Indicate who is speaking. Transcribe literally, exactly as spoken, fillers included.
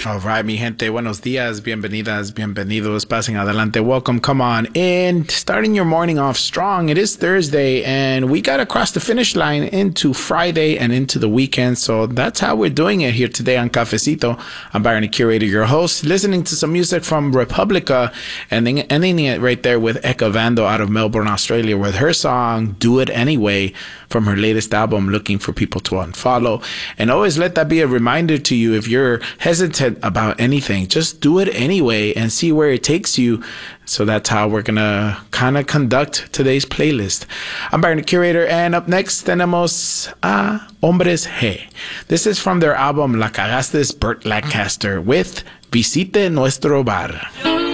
Speaker 1: All right, mi gente, buenos dias, bienvenidas, bienvenidos, passing adelante, welcome, come on in, starting your morning off strong. It is Thursday, and we got across the finish line into Friday and into the weekend, so that's how we're doing it here today on Cafecito. I'm Byron, the curator, your host, listening to some music from Republica, and then ending it right there with Eka Vando out of Melbourne, Australia, with her song, Do It Anyway, from her latest album, Looking for People to Unfollow. And always let that be a reminder to you, if you're hesitant about anything, just do it anyway and see where it takes you. So that's how we're gonna kind of conduct today's playlist. I'm Byron, the curator, and up next tenemos a Hombres G. This is from their album La Cagaste, Burt Lancaster with Visite Nuestro Bar.